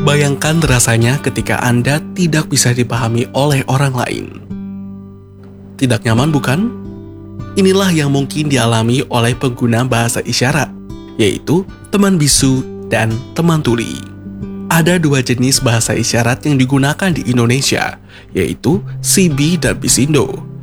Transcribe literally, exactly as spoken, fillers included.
Bayangkan rasanya ketika Anda tidak bisa dipahami oleh orang lain. Tidak nyaman, bukan? Inilah yang mungkin dialami oleh pengguna bahasa isyarat, yaitu teman bisu dan teman tuli. Ada dua jenis bahasa isyarat yang digunakan di Indonesia, yaitu Sibi dan Bisindo.